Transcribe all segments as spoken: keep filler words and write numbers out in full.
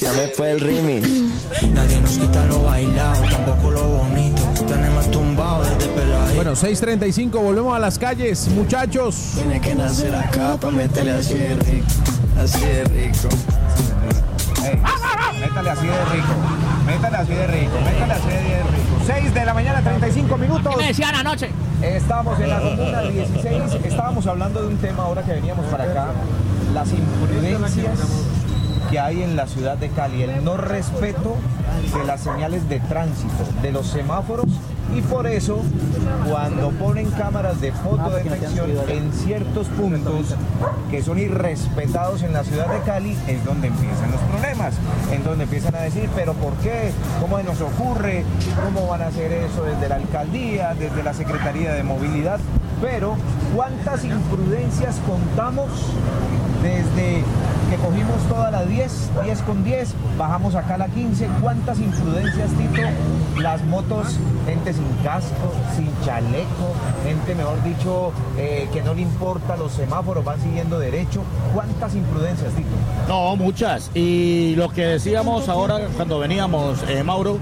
Ya me fue el remix. Nadie nos quita lo bailado, tampoco lo bonito. Tenemos tumbado desde peladito. Bueno, seis treinta y cinco, volvemos a las calles, muchachos. Tiene que nacer acá pa' meterle así de rico. Así de rico. Hey, métale así de rico. Métale así de rico. Métale así de rico. seis de la mañana, treinta y cinco minutos. ¿Qué me decían anoche? Estamos en la comuna dieciséis. Estábamos hablando de un tema ahora que veníamos para acá. Las imprudencias que hay en la ciudad de Cali, el no respeto de las señales de tránsito, de los semáforos, y por eso cuando ponen cámaras de fotodetección en ciertos puntos que son irrespetados en la ciudad de Cali, es donde empiezan los problemas, en donde empiezan a decir, pero ¿por qué? ¿Cómo se nos ocurre? ¿Cómo van a hacer eso desde la alcaldía, desde la Secretaría de Movilidad? Pero ¿cuántas imprudencias contamos desde que cogimos toda la diez, diez con diez, bajamos acá a la quince? ¿Cuántas imprudencias, Tito? Las motos, gente sin casco, sin chaleco, gente, mejor dicho, eh, que no le importa los semáforos, van siguiendo derecho. ¿Cuántas imprudencias, Tito? No, muchas. Y lo que decíamos ahora cuando veníamos, eh, Mauro,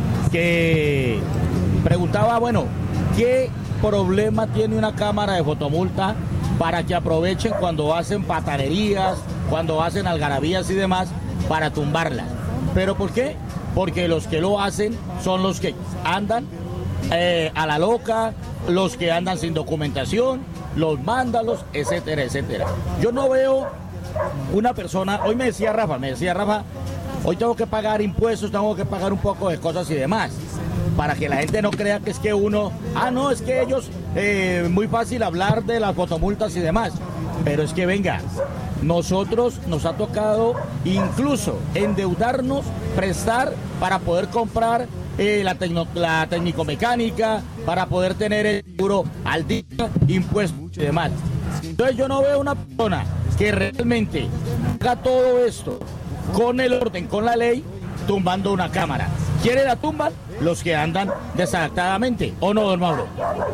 que preguntaba, bueno, ¿qué problema tiene una cámara de fotomulta para que aprovechen cuando hacen patanerías, cuando hacen algarabías y demás, para tumbarlas? ¿Pero por qué? Porque los que lo hacen son los que andan eh, a la loca, los que andan sin documentación, los vándalos, etcétera, etcétera. Yo no veo una persona, hoy me decía Rafa, me decía Rafa, hoy tengo que pagar impuestos, tengo que pagar un poco de cosas y demás, para que la gente no crea que es que uno, ah, no, es que ellos, eh, muy fácil hablar de las fotomultas y demás, pero es que venga, nosotros nos ha tocado incluso endeudarnos, prestar para poder comprar eh, la, tecno, la técnico-mecánica, para poder tener el seguro al día, impuestos y demás. Entonces yo no veo una persona que realmente haga todo esto con el orden, con la ley, tumbando una cámara. ¿Quiere la tumban? Los que andan desadaptadamente, ¿o no, don Mauro?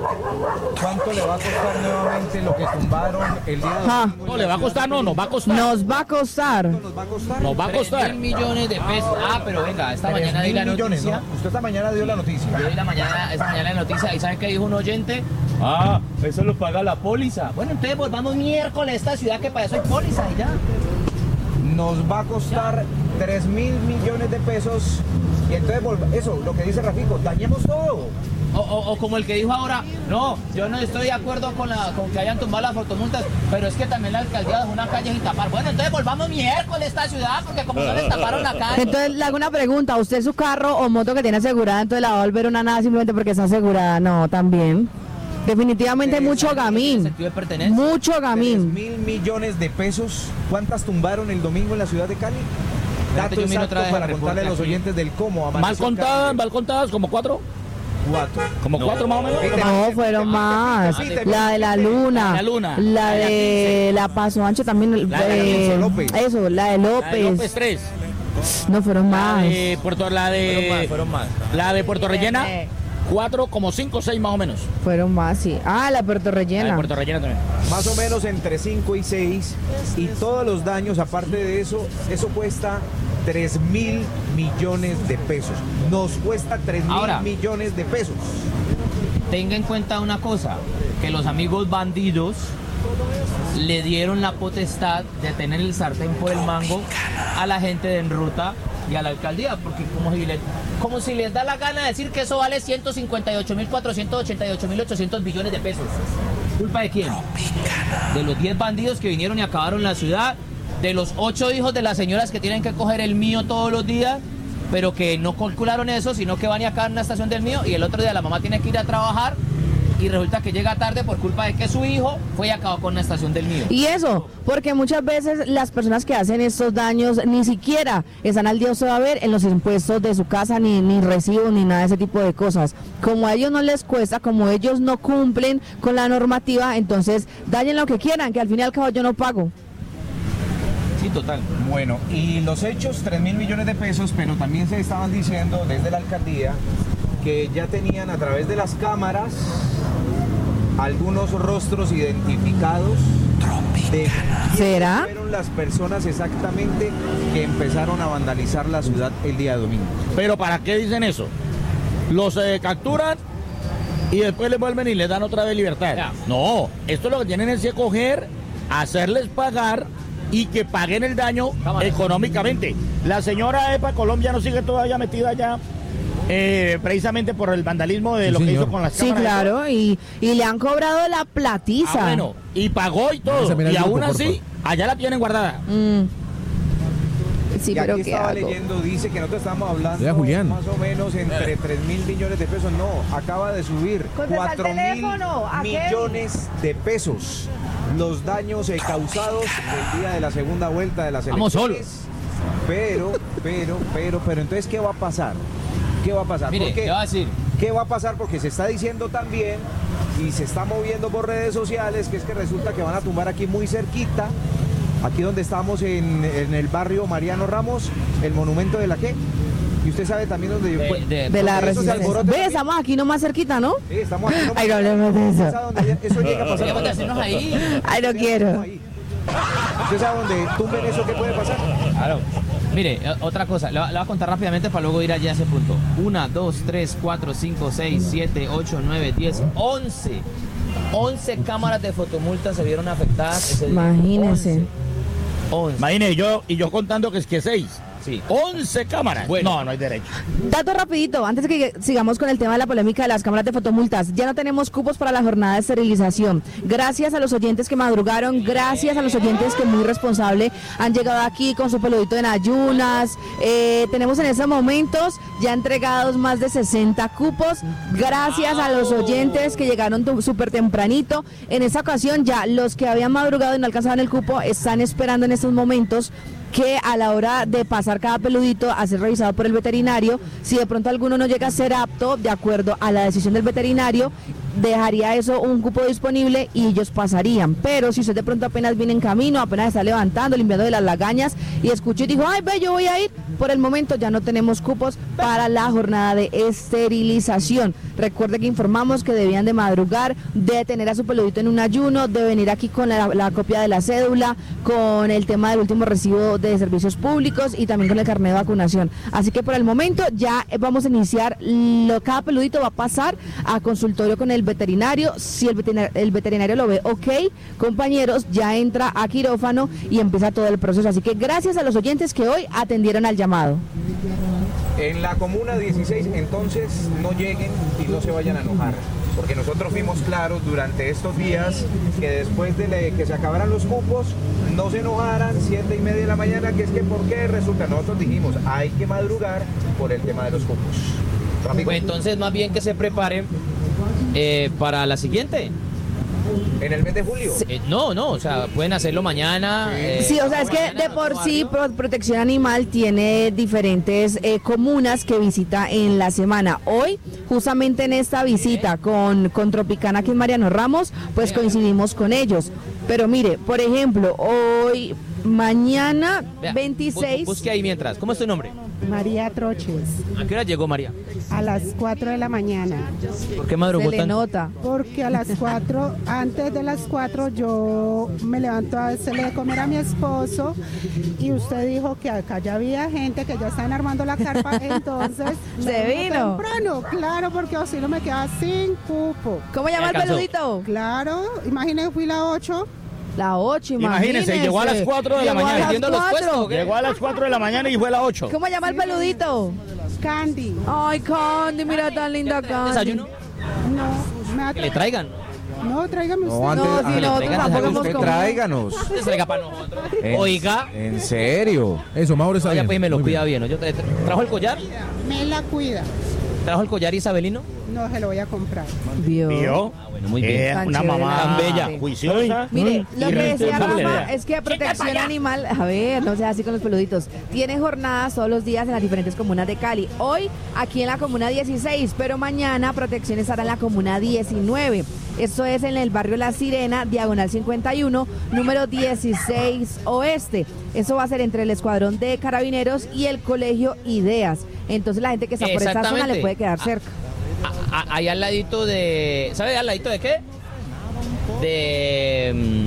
¿Cuánto le va a costar nuevamente lo que tumbaron el día de ah, No, le va a costar, no, nos va a costar. Nos va a costar. Nos va a costar. Nos va a costar. tres mil millones de pesos. Ah, pero venga, esta mañana di la millones, noticia. ¿no? Usted esta mañana dio la noticia. Yo di la mañana, esta mañana la noticia, ¿y sabe qué dijo un oyente? Ah, eso lo paga la póliza. Bueno, entonces volvamos miércoles a esta ciudad, que para eso hay póliza y ya. Nos va a costar tres mil millones de pesos. Y entonces, eso, lo que dice Rafico, dañemos todo. O, o, o como el que dijo ahora, no, yo no estoy de acuerdo con, la, con que hayan tumbado las fotomultas, pero es que también la alcaldía dejó una calle sin tapar. Bueno, entonces volvamos miércoles a esta ciudad, porque como no les taparon la calle. Entonces le hago una pregunta, ¿usted su carro o moto que tiene asegurada, entonces la va a volver una nada simplemente porque está asegurada? No, también. Definitivamente mucho gamín. Mucho gamín. tres mil millones de pesos. ¿Cuántas tumbaron el domingo en la ciudad de Cali? Dato exacto para contarle a los oyentes del cómo. Mal contadas, mal contadas, como cuatro. Cuatro. Como no. cuatro más o menos. No, fueron más. La de la Luna. La Luna. La de la Paso Ancho también. La de eh, López. Eso, la de López. La de López tres. No, fueron más. La de Puerto, la de, fueron más, fueron más. La de Puerto Rellena. Cuatro, como cinco, seis más o menos. Fueron más, sí. Ah, la Puerto Rellena. La de Puerto Rellena también. Más o menos entre cinco y seis. Y todos los daños, aparte de eso, eso cuesta tres mil millones de pesos. Nos cuesta tres mil millones de pesos. Tenga en cuenta una cosa, que los amigos bandidos le dieron la potestad de tener el sartén por el mango a la gente de En Ruta y a la alcaldía, porque como si, les, como si les da la gana de decir que eso vale ciento cincuenta y ocho mil cuatrocientos ochenta y ocho mil ochocientos billones de pesos. ¿Culpa de quién? De los diez bandidos que vinieron y acabaron la ciudad, de los ocho hijos de las señoras que tienen que coger el mío todos los días, pero que no calcularon eso, sino que van y acaban en una estación del mío, y el otro día la mamá tiene que ir a trabajar y resulta que llega tarde por culpa de que su hijo fue y acabó con una estación del mío. Y eso, porque muchas veces las personas que hacen estos daños ni siquiera están al Dios se va a ver en los impuestos de su casa, ni, ni recibos, ni nada de ese tipo de cosas. Como a ellos no les cuesta, como ellos no cumplen con la normativa, entonces dañen lo que quieran, que al fin y al cabo yo no pago. Sí, total. Bueno, y los hechos, tres mil millones de pesos, pero también se estaban diciendo desde la alcaldía que ya tenían a través de las cámaras algunos rostros identificados de ¿Será? fueron las personas exactamente que empezaron a vandalizar la ciudad el día domingo. Pero ¿para qué dicen eso? Los eh, capturan y después les vuelven y les dan otra vez libertad. Ya. No, esto lo que tienen es que coger, hacerles pagar y que paguen el daño Cámara. económicamente. La señora Epa Colombia no sigue todavía metida allá, eh, precisamente por el vandalismo de Sí, lo que señor. hizo con las Sí, cámaras. claro, y, y le han cobrado la platiza. Ah, bueno, y pagó y todo. Esa, mira Y el grupo, aún así, porfa. allá la tienen guardada. Mm. Sí, y pero aquí ¿qué estaba hago? leyendo, dice que nosotros estamos hablando Vea, Julián. más o menos entre tres mil millones de pesos. No, acaba de subir Contesta el cuatro mil teléfono, ¿a qué? millones de pesos los daños eh, causados el día de la segunda vuelta de las Vamos elecciones. Pero, pero, pero, pero, entonces, ¿qué va a pasar? ¿Qué va a pasar? Mire, Porque- ¿qué va a decir? ¿Qué va a pasar? Porque se está diciendo también y se está moviendo por redes sociales que es que resulta que van a tumbar aquí muy cerquita, aquí donde estamos en, en el barrio Mariano Ramos, el monumento de la qué. Y usted sabe también dónde yo. De- de- De la Eso se resistencia. alborote Ve, también. estamos aquí nomás cerquita, ¿no? Sí, estamos aquí. Ay, no hablemos de eso. ¿Usted sabe dónde eso llega a pasar? Podríamos hacernos ahí. Ay, no quiero. Ahí. ¿Usted sabe dónde tumben eso? ¿Qué puede pasar? Claro. Mire, eh, otra cosa, le, va- le voy a contar rápidamente para luego ir allá a ese punto. Una, dos, tres, cuatro, cinco, seis, siete, ocho, nueve, diez, once. once cámaras de fotomulta se vieron afectadas ese día. Imagínese. once. Imagínese, yo, y yo contando que es que seis. Sí. once cámaras. Bueno. No, no hay derecho. Dato rapidito, antes de que sigamos con el tema de la polémica de las cámaras de fotomultas, ya no tenemos cupos para la jornada de esterilización. Gracias a los oyentes que madrugaron, gracias a los oyentes que muy responsable han llegado aquí con su peludito en ayunas. Eh, tenemos en estos momentos ya entregados más de sesenta cupos, gracias a los oyentes que llegaron tu- súper tempranito. En esta ocasión ya los que habían madrugado y no alcanzaban el cupo están esperando en estos momentos que a la hora de pasar cada peludito a ser revisado por el veterinario, si de pronto alguno no llega a ser apto, de acuerdo a la decisión del veterinario, dejaría eso un cupo disponible y ellos pasarían. Pero si usted de pronto apenas viene en camino, apenas está levantando, limpiando de las lagañas y escuchó y dijo, ay, ve, yo voy a ir, por el momento ya no tenemos cupos para la jornada de esterilización. Recuerde que informamos que debían de madrugar, de tener a su peludito en un ayuno, de venir aquí con la, la copia de la cédula, con el tema del último recibo de servicios públicos y también con el carnet de vacunación. Así que por el momento ya vamos a iniciar, lo, cada peludito va a pasar a consultorio con el veterinario. Si el veterinario, el veterinario lo ve ok, compañeros, ya entra a quirófano y empieza todo el proceso. Así que gracias a los oyentes que hoy atendieron al llamado. En la comuna dieciséis, entonces no lleguen y no se vayan a enojar, porque nosotros fuimos claros durante estos días que después de le- que se acabaran los cupos, no se enojaran, siete y media de la mañana, que es que ¿por qué? Resulta, nosotros dijimos, hay que madrugar por el tema de los cupos. Amigo, Pues entonces más bien que se preparen eh, para la siguiente. en el mes de julio. Eh, no, no, o sea, pueden hacerlo mañana. eh, Sí, o sea, es que mañana, de por no sí tomarlo. Pro- Protección Animal tiene diferentes eh, comunas que visita en la semana. Hoy, justamente en esta visita con, con Tropicana aquí en Mariano Ramos, pues coincidimos con ellos. Pero mire, por ejemplo, hoy, mañana Vea, veintiséis... bu- Busque ahí mientras. ¿Cómo es tu nombre? María Troches, ¿A qué hora llegó María? a las cuatro de la mañana, ¿Por qué madrugó Se le tanto? nota. porque a las cuatro, antes de las cuatro yo me levanto a hacerle de comer a mi esposo y usted dijo que acá ya había gente que ya están armando la carpa, entonces Se me vino. temprano, claro, porque o si no me queda sin cupo. ¿Cómo llama el alcanzó. peludito? Claro, imagínate, fui la ocho. La ocho, Imagínese, imagínese. llegó a las cuatro de la Llegó a mañana, las vendiendo los cuatro. puestos, ¿o qué? Llegó a las cuatro de la mañana y fue a las ocho. ¿Cómo llama el peludito? Candy. Ay, Candy, mira tan linda Candy. ¿Desayuno? No, me Que le atra- traigan. No, tráigame usted. No, antes- No, si antes- nosotros traigan tampoco desayuno, hemos usted comido. tráiganos. Se traiga para nosotros. En- Oiga. En serio. Eso, Mauro está Vaya, bien. pues me lo muy cuida bien. bien. ¿no? Yo tra- tra- ¿Trajo el collar? Me la cuida. ¿Trajo el collar isabelino? No se lo voy a comprar. Vio. ¿Vio? Ah, bueno, muy bien. Es Tan una chévere, mamá tan bella. juiciosa. Mire, lo y que decía responsable. Rafa es que Protección Animal, a ver, no sea así con los peluditos, tiene jornadas todos los días en las diferentes comunas de Cali. Hoy aquí en la comuna dieciséis, pero mañana Protección estará en la comuna diecinueve. Esto es en el barrio La Sirena, diagonal cincuenta y uno, número dieciséis Oeste. Eso va a ser entre el Escuadrón de Carabineros y el Colegio Ideas. Entonces la gente que está por esa zona Exactamente. le puede quedar cerca. A- a- Ahí al ladito de... ¿Sabe al ladito de qué? De... mm,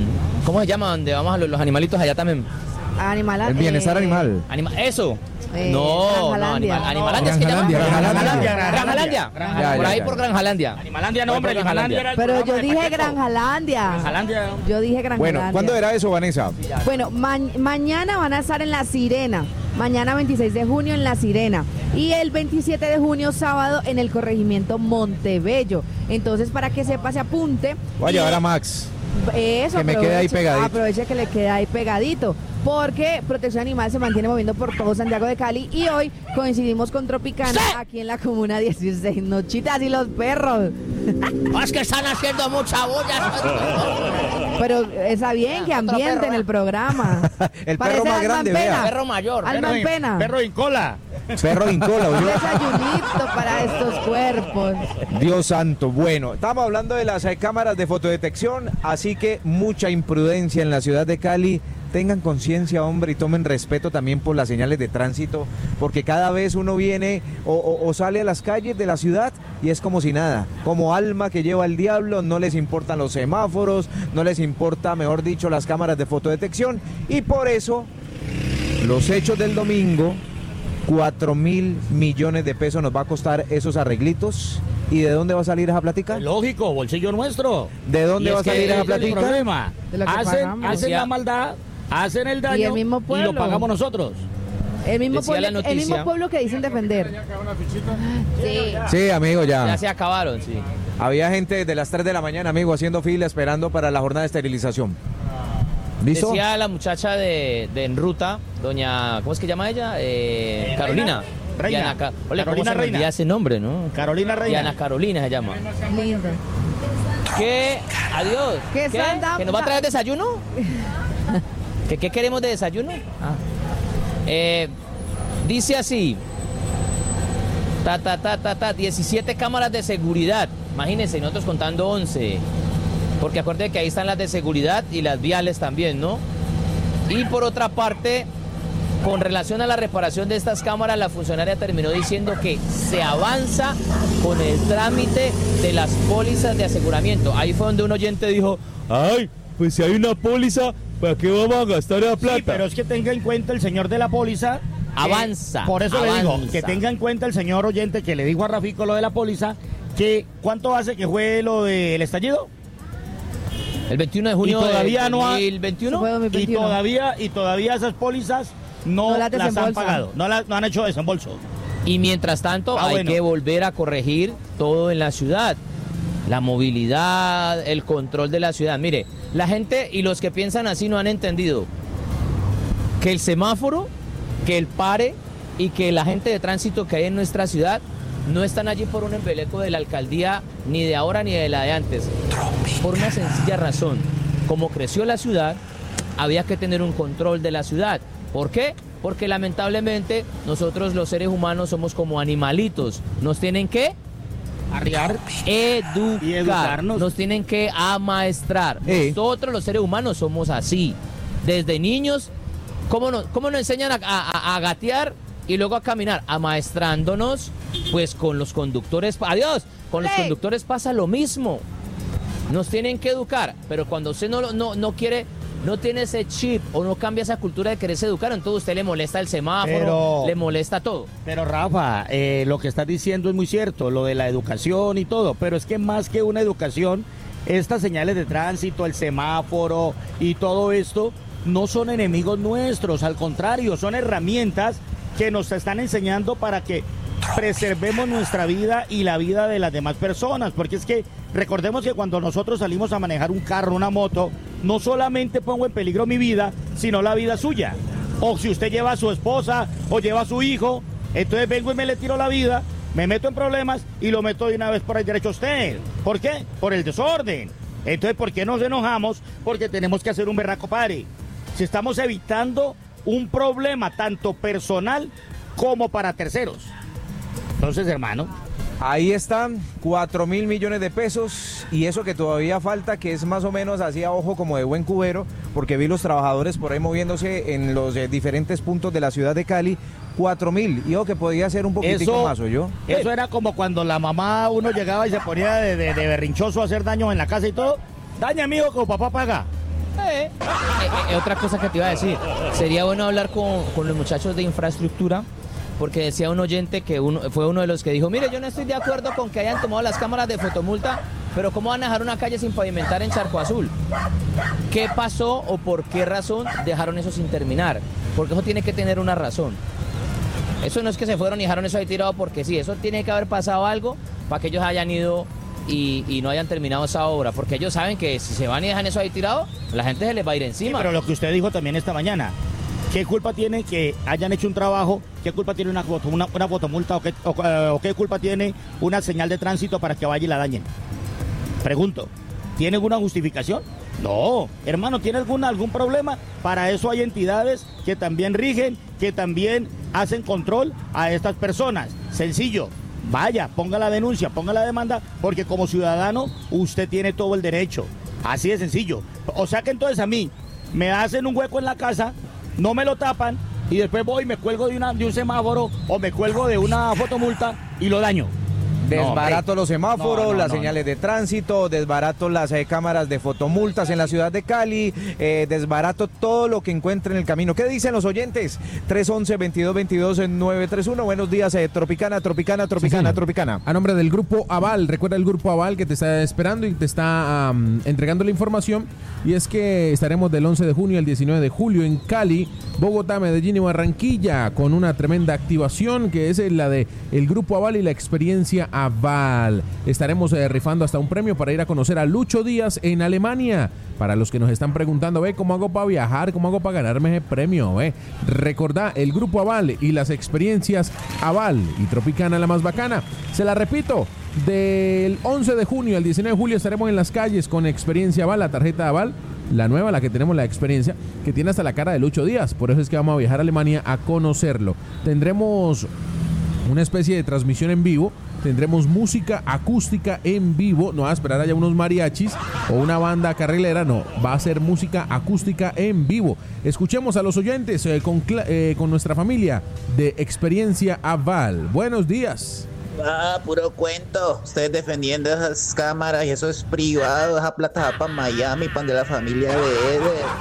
¿Cómo se llama? Donde vamos a los, los animalitos allá también. Animal, El bienestar eh, animal. Anima eso. Eh, no, no, Granjalandia. animal, Animalandia es que Granjalandia, llama. Granjalandia. Granjalandia. Ya, Por ya, ahí ya. por Granjalandia. Animalandia no, Por hombre, Animalandia era el Pero yo programa de dije Pacheco. Granjalandia. Granjalandia. Yo dije Granjalandia. Bueno, ¿cuándo era eso, Vanessa? Bueno, ma- mañana van a estar en La Sirena. Mañana veintiséis de junio en La Sirena. Y el veintisiete de junio, sábado, en el corregimiento Montebello. Entonces, para que sepa, se apunte. Voy a Y- llevar a Max. Eso, Que me quede ahí aproveche- pegadito. Aproveche que le queda ahí pegadito. Porque Protección Animal se mantiene moviendo por todo Santiago de Cali. Y hoy coincidimos con Tropicana aquí en la Comuna dieciséis. Nochitas y los perros. Es que están haciendo mucha bulla. Pero está bien que Otro ambiente perro, en el ¿eh? programa. El Parece perro más alma en grande, pena. vea. Perro mayor. Alma Perro en en- pena. Perro en cola. Perro Incola, Un ¿oyó? desayunito para estos cuerpos. Dios santo. Bueno, estamos hablando de las eh, cámaras de fotodetección, así que mucha imprudencia en la ciudad de Cali. Tengan conciencia, hombre, y tomen respeto también por las señales de tránsito, porque cada vez uno viene o, o- o sale a las calles de la ciudad y es como si nada, como alma que lleva el diablo, no les importan los semáforos, no les importa, mejor dicho, las cámaras de fotodetección, y por eso los hechos del domingo, cuatro mil millones de pesos nos va a costar esos arreglitos. ¿Y de dónde va a salir esa plática? Lógico, bolsillo nuestro. ¿De dónde Y va es a salir que esa ese es el plática? problema. De lo que Hacen, pagamos. hacen Decía- la maldad, hacen el daño Y el mismo y pueblo. lo pagamos nosotros. El mismo, Decía la pueblo, el mismo noticia. pueblo que dicen defender. Sí. Sí, amigo, Ya ya. se acabaron, sí. Había gente desde las tres de la mañana, amigo, haciendo fila esperando para la jornada de esterilización. ¿Listo? Decía la muchacha de, de En Ruta, doña, ¿cómo es que llama ella? Eh, Carolina. Reina. Diana Ca- Ole, ¿cómo Carolina se me Reina. olvida ese nombre, ¿no? Carolina Reina. Diana Carolina se llama. Lindo. ¿Qué? Adiós. ¿Qué ¿Qué? santa- ¿Que nos va a traer desayuno? ¿Que qué queremos de desayuno? Ah. Eh, dice así. Ta, ta, ta, ta, ta. diecisiete cámaras de seguridad. Imagínense, nosotros contando once. Porque acuérdense que ahí están las de seguridad y las viales también, ¿no? Y por otra parte, con relación a la reparación de estas cámaras, la funcionaria terminó diciendo que se avanza con el trámite de las pólizas de aseguramiento. Ahí fue donde un oyente dijo, Ay, pues si hay una póliza, ¿para qué vamos a gastar la plata? Sí, pero es que tenga en cuenta el señor de la póliza. que- Avanza, Por eso le digo, avanza. que tenga en cuenta el señor oyente que le dijo a Rafico lo de la póliza, que ¿cuánto hace que fue lo del estallido? el veintiuno de junio Y todavía de no ha- dos mil Eso veintiuno. fue dos mil Y veintiuno. todavía, y todavía esas pólizas no, No las las han desembolsan. pagado, no, las- no han hecho desembolso. Y mientras tanto Ah, hay bueno. que volver a corregir todo en la ciudad. La movilidad, el control de la ciudad. Mire, la gente y los que piensan así no han entendido que el semáforo, que el pare y que la gente de tránsito que hay en nuestra ciudad no están allí por un embeleco de la alcaldía ni de ahora ni de la de antes. Por una sencilla razón. Como creció la ciudad, había que tener un control de la ciudad. ¿Por qué? Porque lamentablemente nosotros los seres humanos somos como animalitos. Nos tienen que Arriar. educar, Y educarnos. nos tienen que amaestrar. Eh. Nosotros los seres humanos somos así. Desde niños, ¿cómo nos, cómo nos enseñan a, a- a gatear y luego a caminar? Amaestrándonos, pues con los conductores. Adiós, con los Ey. conductores pasa lo mismo. Nos tienen que educar, pero cuando usted no, lo- no, no quiere, no tiene ese chip o no cambia esa cultura de quererse educar, entonces a usted le molesta el semáforo, Pero- le molesta todo. Pero Rafa, eh, lo que estás diciendo es muy cierto, lo de la educación y todo, pero es que más que una educación, estas señales de tránsito, el semáforo y todo esto no son enemigos nuestros, al contrario, son herramientas que nos están enseñando para que preservemos nuestra vida y la vida de las demás personas, porque es que recordemos que cuando nosotros salimos a manejar un carro, una moto, no solamente pongo en peligro mi vida, sino la vida suya. O si usted lleva a su esposa o lleva a su hijo, entonces vengo y me le tiro la vida, me meto en problemas y lo meto de una vez por el derecho a usted. ¿Por qué? Por el desorden. Entonces, ¿por qué nos enojamos? Porque tenemos que hacer un berraco pare. Si estamos evitando un problema tanto personal como para terceros. Entonces, hermano, Ahí están, cuatro mil millones de pesos, y eso que todavía falta, que es más o menos así a ojo como de buen cubero, porque vi los trabajadores por ahí moviéndose en los eh, diferentes puntos de la ciudad de Cali, cuatro mil, y ojo que podía ser un poquitico Eso- más, ¿o yo? eso era como cuando la mamá uno llegaba y se ponía de, de- de berrinchoso a hacer daño en la casa y todo. Daña, amigo, que papá paga. Eh, eh, eh, otra cosa que te iba a decir, sería bueno hablar con, con los muchachos de infraestructura, porque decía un oyente que uno, fue uno de los que dijo, mire, yo no estoy de acuerdo con que hayan tomado las cámaras de fotomulta, pero ¿cómo van a dejar una calle sin pavimentar en Charco Azul? ¿Qué pasó o por qué razón dejaron eso sin terminar? Porque eso tiene que tener una razón. Eso no es que se fueron y dejaron eso ahí tirado porque sí, eso tiene que haber pasado algo para que ellos hayan ido y, y no hayan terminado esa obra, porque ellos saben que si se van y dejan eso ahí tirado, la gente se les va a ir encima. Sí, pero lo que usted dijo también esta mañana, ¿qué culpa tiene que hayan hecho un trabajo? ¿Qué culpa tiene una, foto, una, una fotomulta o qué, o, o qué culpa tiene una señal de tránsito para que vaya y la dañen? Pregunto, ¿tiene alguna justificación? No, hermano, ¿tiene alguna, algún problema? Para eso hay entidades que también rigen, que también hacen control a estas personas. Sencillo, vaya, ponga la denuncia, ponga la demanda, porque como ciudadano usted tiene todo el derecho. Así de sencillo. O sea que entonces a mí me hacen un hueco en la casa, no me lo tapan y después voy y me cuelgo de, una, de un semáforo o me cuelgo de una fotomulta y lo daño. Desbarato no, los semáforos, no, no, las no, señales no. de tránsito, desbarato las eh, cámaras de fotomultas en la ciudad de Cali, eh, desbarato todo lo que encuentre en el camino. ¿Qué dicen los oyentes? tres once, veintidós veintidós, nueve tres uno. Buenos días, eh, Tropicana, Tropicana, Tropicana, sí, Tropicana. A nombre del Grupo Aval, recuerda el Grupo Aval que te está esperando y te está um, entregando la información. Y es que estaremos del once de junio al diecinueve de julio en Cali, Bogotá, Medellín y Barranquilla con una tremenda activación que es la de el Grupo Aval y la experiencia Aval. Estaremos eh, rifando hasta un premio para ir a conocer a Lucho Díaz en Alemania. Para los que nos están preguntando, ve, ¿cómo hago para viajar? ¿Cómo hago para ganarme ese premio? Ve, recordá, el Grupo Aval y las experiencias Aval y Tropicana la más bacana. Se la repito, del once de junio al diecinueve de julio estaremos en las calles con experiencia Aval, la tarjeta Aval, la nueva, la que tenemos la experiencia, que tiene hasta la cara de Lucho Díaz. Por eso es que vamos a viajar a Alemania a conocerlo. Tendremos una especie de transmisión en vivo. Tendremos música acústica en vivo. No va a esperar allá unos mariachis o una banda carrilera. No, va a ser música acústica en vivo. Escuchemos a los oyentes eh, con, eh, con nuestra familia de Experiencia Aval. Buenos días. Ah, puro cuento. Ustedes defendiendo esas cámaras y eso es privado. Esa plata va para Miami, para de la familia de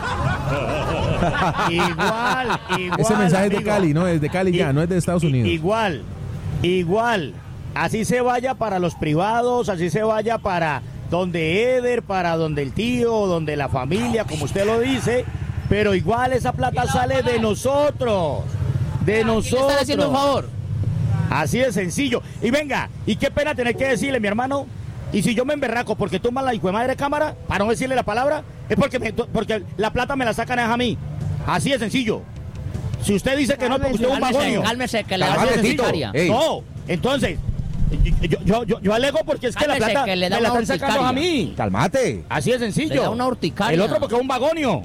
Eder. Igual, igual. Ese mensaje amigo. es de Cali, ¿no? Es de Cali ya, I, no es de Estados Unidos. Igual, igual. Así se vaya para los privados, así se vaya para donde Eder, para donde el tío, donde la familia, como usted lo dice, pero igual esa plata sale de nosotros, de nosotros. ¿Le están haciendo un favor? Así de sencillo. Y venga, y qué pena tener que decirle, mi hermano, y si yo me emberraco porque toma la hijo de madre cámara, para no decirle la palabra, es porque, me, porque la plata me la sacan a mí. Así de sencillo. Si usted dice que no, porque usted es un vagonio. Cálmese, que le Así da de una sencillo. urticaria. No, entonces... Yo, yo, yo, yo alego porque es que Cálmese, la plata que le da me la una están sacando a mí. Cálmate. Así de sencillo. Le da una urticaria. El otro porque es un vagonio.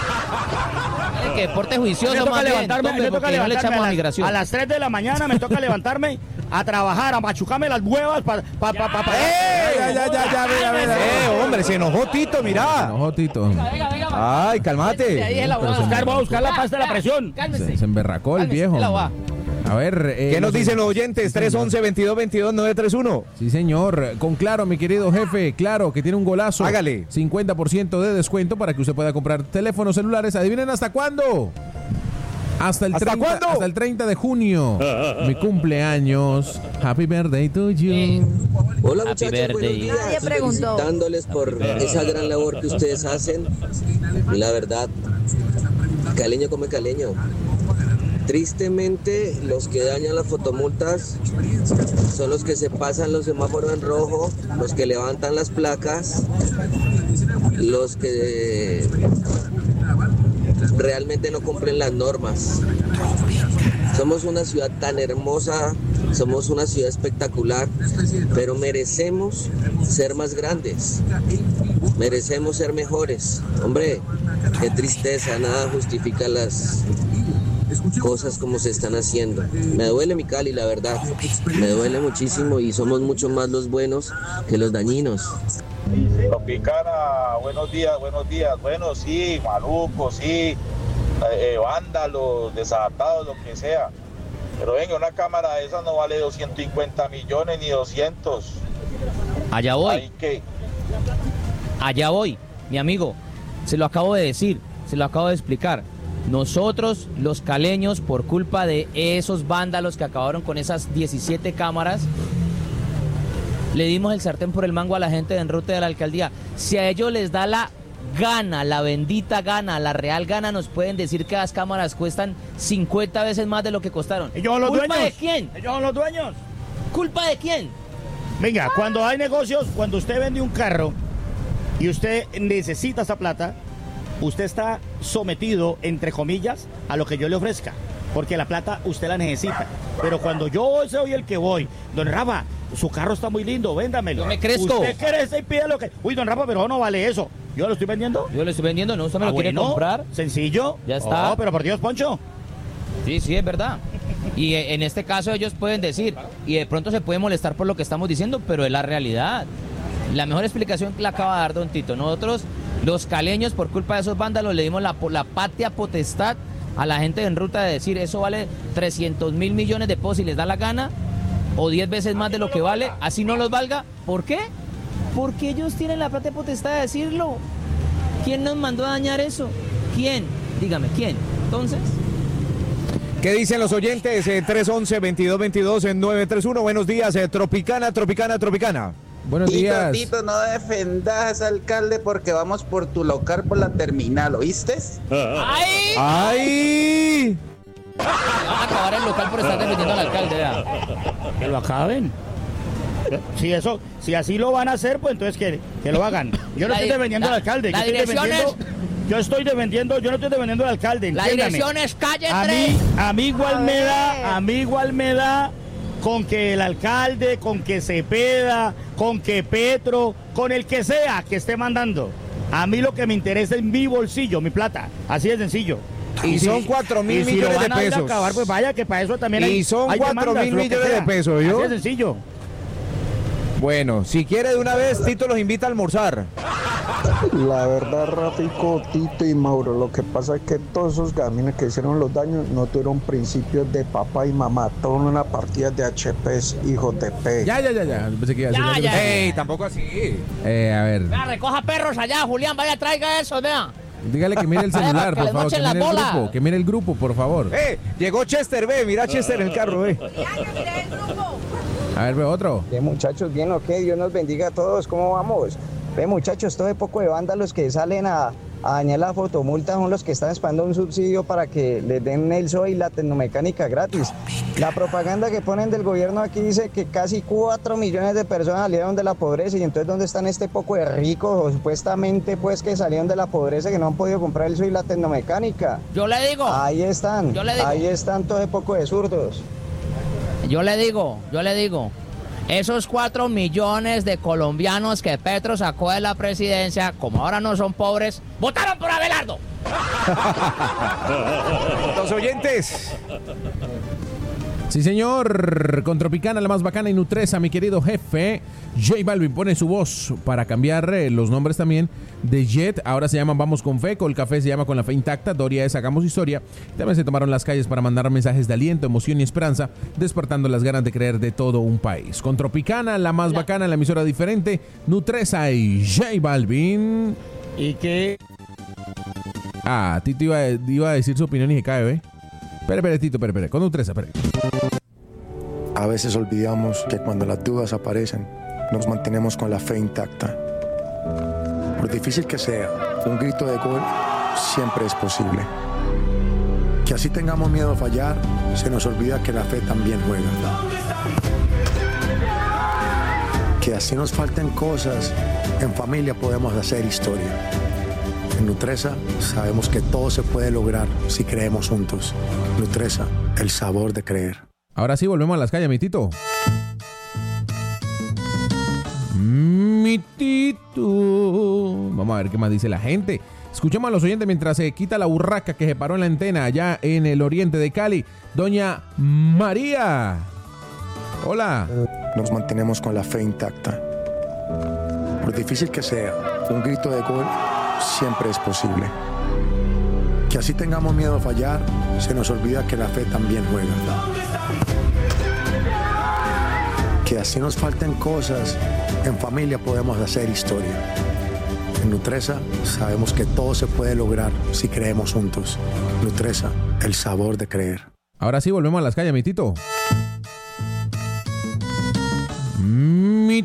El que porte juicioso, Me toca más bien, levantarme, tome, me toca porque no le levantarme echamos a, a las, migración. a las tres de la mañana me toca levantarme a trabajar, a machucarme las huevas para... Pa, pa, pa, pa, ¡Eh! Ya, ya, ya, ya, mira, mira. ¡Eh, hombre, se enojó Tito, mira! Se enojó Tito. Ay, cálmate. Ahí es la Voy a buscar, voy a buscar la pasta de la presión. Se, se emberracó el viejo. A ver, eh, ¿qué nos no dicen sé. los oyentes? tres once, veintidós veintidós, nueve tres uno. Sí, señor. Con Claro, mi querido jefe. Claro, que tiene un golazo. Hágale. cincuenta por ciento de descuento para que usted pueda comprar teléfonos celulares. ¿Adivinen hasta cuándo? Hasta el, ¿Hasta treinta, cuándo? hasta el treinta de junio. Mi cumpleaños. Happy birthday to you. Hola Happy muchachos, birthday. buenos días. Nadie preguntó. Felicitándoles por esa gran labor que ustedes hacen. Y la verdad, caleño come caleño. Tristemente, los que dañan las fotomultas son los que se pasan los semáforos en rojo, los que levantan las placas, los que realmente no cumplen las normas. Somos una ciudad tan hermosa, somos una ciudad espectacular, pero merecemos ser más grandes, merecemos ser mejores. Hombre, qué tristeza, nada justifica las cosas como se están haciendo. Me duele mi Cali, la verdad, me duele muchísimo y somos mucho más los buenos que los dañinos. Tropicana, buenos días, buenos días. Bueno, sí, malucos, sí, eh, vándalos, desatados, lo que sea. Pero venga, una cámara de esas no vale doscientos cincuenta millones ni doscientos. Allá voy. ¿Ahí qué? Allá voy, mi amigo. Se lo acabo de decir, se lo acabo de explicar. Nosotros, los caleños, por culpa de esos vándalos que acabaron con esas diecisiete cámaras, le dimos el sartén por el mango a la gente de enrute de la alcaldía. Si a ellos les da la gana, la bendita gana, la real gana, nos pueden decir que las cámaras cuestan cincuenta veces más de lo que costaron. ¿Ellos son los ¿Culpa dueños? de quién? ¿Ellos son los dueños? ¿Culpa de quién? Venga, cuando hay negocios, cuando usted vende un carro y usted necesita esa plata, usted está sometido, entre comillas, a lo que yo le ofrezca, porque la plata usted la necesita. Pero cuando yo soy el que voy, don Rafa, su carro está muy lindo, véndamelo. Yo me crezco. Usted crece y pide lo que... Uy, don Rafa, pero no vale eso. ¿Yo lo estoy vendiendo? Yo lo estoy vendiendo, no, usted me Ah, lo quiere bueno, comprar. Sencillo. Ya está. Oh, pero por Dios, Poncho. Sí, sí, es verdad. Y eh, en este caso ellos pueden decir, y de pronto se puede molestar por lo que estamos diciendo, pero es la realidad. La mejor explicación que la acaba de dar don Tito. Nosotros, los caleños, por culpa de esos vándalos, le dimos la, la patria potestad a la gente en ruta de decir, eso vale trescientos mil millones de pesos si les da la gana, o diez veces más de lo que vale, así no los valga. ¿Por qué? Porque ellos tienen la patria potestad de decirlo. ¿Quién nos mandó a dañar eso? ¿Quién? Dígame, ¿quién? Entonces... ¿Qué dicen los oyentes? Eh, tres once, veintidós veintidós, en nueve tres uno. Buenos días, eh, Tropicana, Tropicana, Tropicana. Buenos Tito, días. Tito, no defendas, alcalde, porque vamos por tu local por la terminal, ¿oíste? ¡Ay! ¡Ay! Van a acabar el local por estar defendiendo al alcalde, vea. Que lo acaben. Si eso, si así lo van a hacer, pues entonces que, que lo hagan. Yo no La estoy di- defendiendo la- al alcalde. la yo estoy dirección defendiendo, yo estoy defendiendo, yo no estoy defendiendo al alcalde. La entiéndame. dirección es calle A tres. mí, a mí igual A me ver. da, a mí igual me da con que el alcalde, con que Cepeda, con que Petro, con el que sea que esté mandando. A mí lo que me interesa es mi bolsillo, mi plata. Así de sencillo. Y son cuatro mil y si millones lo van de a ir a pesos. acabar, pues vaya que para eso también hay. Y son hay cuatro demandas, mil lo que millones de sea. pesos, ¿yo? Así de sencillo. Bueno, si quiere de una vez, Tito los invita a almorzar. La verdad, Rafico, Tito y Mauro, lo que pasa es que todos esos gamines que hicieron los daños no tuvieron principios de papá y mamá, tuvieron una partida de H Ps, hijos de P. Ya, ya, ya, ya. Pensé que iba a decir Ya, algo. ya. ¡Ey, tampoco así! Eh, a ver. Vea, recoja perros allá, Julián, vaya, traiga eso, vea. Dígale que mire el Vaya, celular, que por les favor. Que mochen las mire el bolas. grupo. Que mire el grupo, por favor. ¡Eh! Llegó Chester, ve, mira Chester en el carro, ve. A ver, ve otro. Ve, muchachos, bien o qué, Dios nos bendiga a todos, ¿cómo vamos? Ve, muchachos, todo de poco de vándalos que salen a, a dañar la fotomulta son los que están esperando un subsidio para que les den el S O I y la tecnomecánica gratis. La propaganda que ponen del gobierno aquí dice que casi cuatro millones de personas salieron de la pobreza, y entonces ¿dónde están este poco de ricos o supuestamente pues que salieron de la pobreza que no han podido comprar el S O I y la tecnomecánica? Yo le digo. Ahí están, Yo le digo. ahí están todo de poco de zurdos. Yo le digo, yo le digo, esos cuatro millones de colombianos que Petro sacó de la presidencia, como ahora no son pobres, votaron por Abelardo. Los oyentes. Sí, señor. Con Tropicana, la más bacana y nutresa, mi querido jefe. J Balvin pone su voz para cambiar eh, los nombres también de Jet. Ahora se llaman Vamos con Fe. Colcafé se llama Con la Fe Intacta. Doria es Hagamos Historia. También se tomaron las calles para mandar mensajes de aliento, emoción y esperanza, despertando las ganas de creer de todo un país. Con Tropicana, la más bacana, la emisora diferente, nutresa y J Balvin. Y que... Ah, Tito iba, a- iba a decir su opinión y se cae, ¿ve? Espere, espere, Tito, espere, espere. Con nutresa, espere. A veces olvidamos que cuando las dudas aparecen, nos mantenemos con la fe intacta. Por difícil que sea, un grito de gol siempre es posible. Que así tengamos miedo a fallar, se nos olvida que la fe también juega. Que así nos falten cosas, en familia podemos hacer historia. En Nutresa sabemos que todo se puede lograr si creemos juntos. Nutresa, el sabor de creer. Ahora sí, volvemos a las calles, mi Tito. Mi Tito. Vamos a ver qué más dice la gente. Escuchemos a los oyentes mientras se quita la burraca que se paró en la antena allá en el oriente de Cali. Doña María. Hola. Nos mantenemos con la fe intacta. Por difícil que sea, un grito de gol siempre es posible. Que así tengamos miedo a fallar, se nos olvida que la fe también juega. Que así nos falten cosas, en familia podemos hacer historia. En Nutresa sabemos que todo se puede lograr si creemos juntos. Nutresa, el sabor de creer. Ahora sí, volvemos a las calles, mi Tito. Mi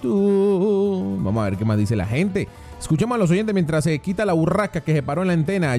Tito. Vamos a ver qué más dice la gente. Escuchemos a los oyentes mientras se quita la burraca que se paró en la antena.